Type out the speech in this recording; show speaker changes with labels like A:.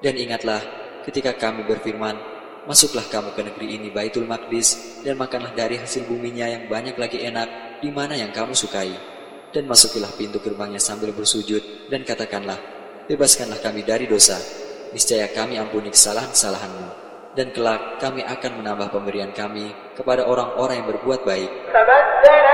A: Dan ingatlah ketika kami berfirman, masuklah kamu ke negeri ini Baitul Maqdis, dan makanlah dari hasil buminya yang banyak lagi enak, di mana yang kamu sukai. Dan masukilah pintu gerbangnya sambil bersujud, dan katakanlah, bebaskanlah kami dari dosa. Niscaya kami ampuni kesalahan-kesalahanmu. Dan kelak kami akan menambah pemberian kami kepada orang-orang yang berbuat baik.